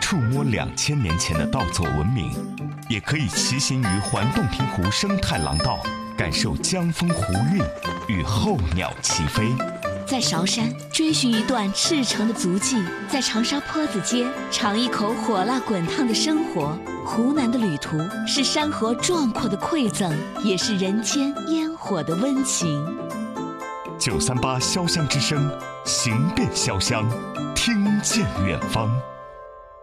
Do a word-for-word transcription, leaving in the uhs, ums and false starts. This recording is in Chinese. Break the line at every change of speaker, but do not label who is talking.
触摸两千年前的稻作文明，也可以骑行于环洞庭湖生态廊道，感受江风湖韵与候鸟齐飞。
在韶山追寻一段赤诚的足迹，在长沙坡子街尝一口火辣滚烫的生活。湖南的旅途是山河壮阔的馈赠，也是人间烟火的温情。
九三八潇湘之声，行遍潇湘，听见远方。